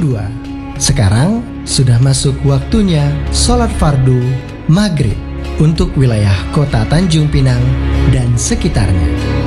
2. Sekarang sudah masuk waktunya sholat fardu maghrib untuk wilayah kota Tanjung Pinang dan sekitarnya.